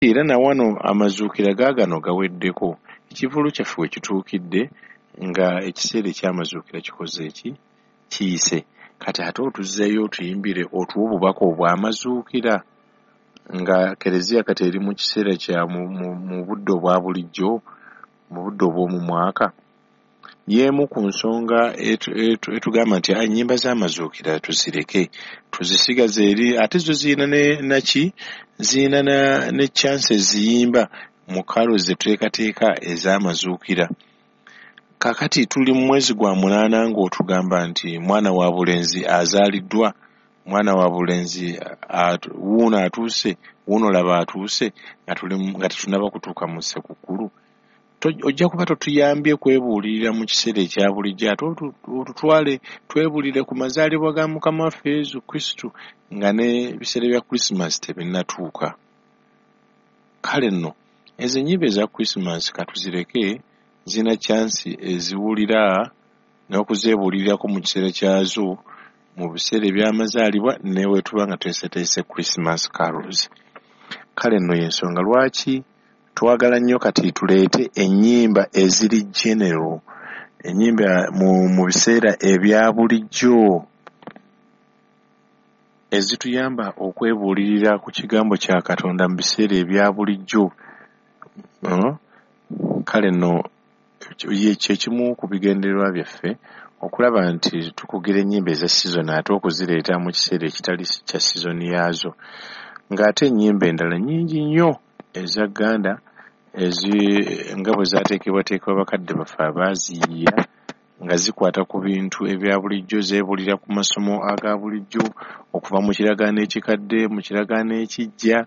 era na wano amazuukira gaagano gaweddeko ekivulu kyaffe we kituukidde nga ekiseera ekyamazuukira kikoze eki kiyise kati ate otuzzeeyo otuyimbire otuwa obubaka obw'amazuukira nga kereziya kati eri mu kiseera kya mu budde obwa bulijjo mu budde obw'omu mwaka y'emu ku nsonga etugamba nti ennyimba z'amazuukira tuzireke tuzisigaze eri ate zo ziyina ziyina ne chance eziyimba mu kalo ze tuteekateeka ez'amazuukira. Kaakati tuli mu mwezi gwa 8 ng'otugamba nti mwana wa bulenzi azaaliddwa, mwana wa bulenzi wuuno atuuse, wuuno laba atuuse nga tetunaba kutuuka mu ssekukkulu. Ojja kuba totuyambye kwebuulirira mu kiseera ekya bulijjo ate otutwale twebuulire ku mazaalibwa ga Mukama waffe Yesu Kristo nga n'ebiseera bya Krismasi tebinnatuuka. Kale nno ezo ennyimba eza Krismasi katuzireke zina chansi eziwulira n'okuzeebuulirirako mu kiseera kyazo mu biseera eby'amazaalibwa ne we tuba nga tweseteese Christmas carols. Kale nno y'ensonga lwaki twagala nnyo kati tuleete ennyimba eziri general, ennyimba mu biseera ebya bulijjo ezituyamba okwebuulirira ku kigambo kya Katonda mu biseera ebya bulijjo. Kale nno kyekimu ku bigendererwa byaffe okulaba nti tukugira ennyimba eza sizoni ate okuzireeta mu kiseera ekitali kya sizoni yaazo, ng'ate ennyimba endala nnyingi nnyo ezaganda nga bwe zaateekebwateekebwa bakadde baffe abaaziyiira nga zikwata ku bintu ebya bulijjo, zeebulira ku masomo aga bulijjo okuva mu kiragaano ekikadde mu kiragaano ekijja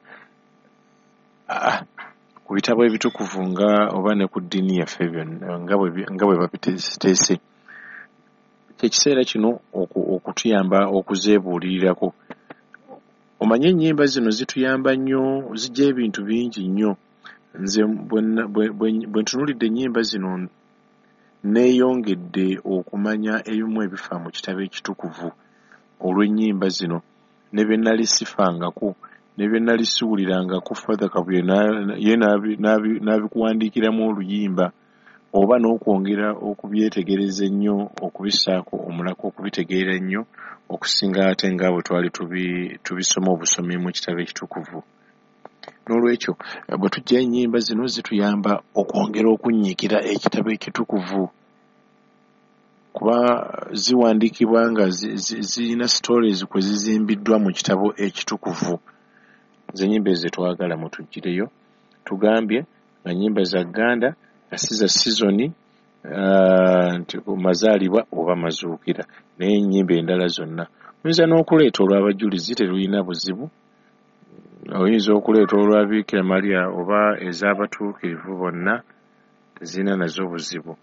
ku bitabo ebitukuvu nga oba ne ku ddiini yaffe nga bwe babiteese. Ekiseera kino okutuyamba okuzeebuulirirako. Omanye ennyimba zino zituyamba nnyo, zijja ebintu bingi nnyo. Nze bwe ntunuulidde ennyimba zino neeyongedde okumanya ebimu ebifa mu kitabo ekitukuvu olw'ennyimba zino ne bye nnali sifangako ne bye nnali siwulirangako Father Kabuye ye n'abikuwandiikiramu oluyimba oba n'okwongera okubyetegereza ennyo, okubissaako omulako, okubitegeera ennyo okusinga ate nga bwe twali tubisoma obusomi mu kitabo ekitukuvu. N'olwekyo bwe tujja ennyimba zino zituyamba okwongera okunnyiikira ekitabo ekitukuvu kuba ziwandiikibwa nga zirina stories kwe zizimbiddwa mu kitabo ekitukuvu. Ze nnyimba ezo twagala mutuggireyo tugambye nga nnyimba za gganda nga si za sizoni nti mazaalibwa oba mazuukira, naye ennyimba endala zonna oyinza n'okuleeta olw'abajulizi terulina buzibu, oyinza okuleeta olwa Bikira Maria oba ez'abatuukirivu bonna tezirina nazo buzibu.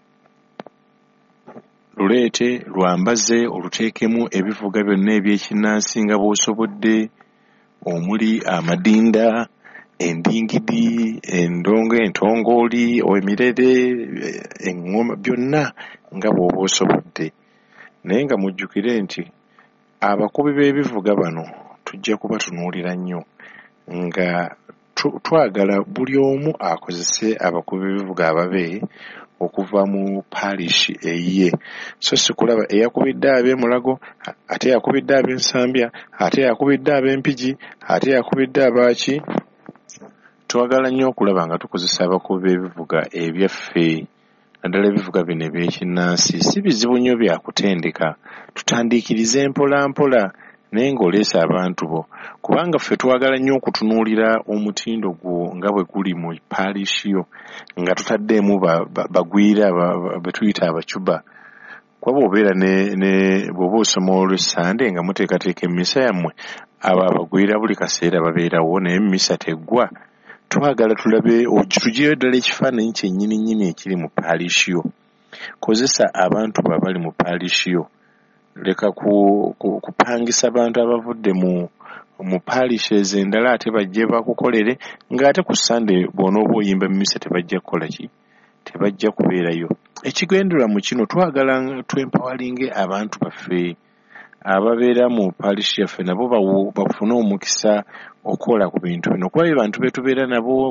Luleete lwambaze oluteekemu ebivuga byonna ebyekinnansi nga bw'osobodde omuli amadinda, endingidi, endongo, entongooli, emirere, eŋŋoma, byonna nga bw'oba osobodde. Naye nga mujjukire nti abakubi b'ebivuga bano tujja kubatunuulira nnyo nga twagala buli omu akozese abakubi b'ebivuga ababe okuva mu paalishi eyiye, so si kulaba eyakubidde ab'e-Mulago, ate yakubidde ab'e-Nsambya, ate yakubidde ab'Empigi, ate yakubidde abaaki. Twagala nnyo okulaba nga tukozesa abakubi b'ebivuga ebyaffe, naddala ebivuga bino ebyekinnansi. Si bizibu nnyo bya kutendeka, tutandiikirize mpola mpola naye ng'oleese abantu bo, kubanga ffe twagala nnyo okutunuulira omutindo gwo nga bwe guli mu paalishi yo nga tutaddeemu bagwira be tuyita abacuba. Kuba bw'obeera bw'oba osoma olw'Essande nga muteekateeka emmisa yammwe, abo abagwira buli kaseera babeerawo naye emmisa teggwa. Twagala tulabe tugireyo ddala ekifaananyi kyennyini ekiri mu paalishi yo. Kozesa abantu abali mu paalishi yo. Leka kupangisa abantu abavudde mu paalishi ezo endala ate bajje bakukolere ng'ate ku Sande bw'onooba oyimba mu misa tebajja kukola ki? Tebajja kubeerayo. Ekigendererwa mu kino twagala twempawalinge abantu baffe ababeera mu paalishi yaffe nabo bafune omukisa okukola ku bintu bino kuba bantu betubeera nabo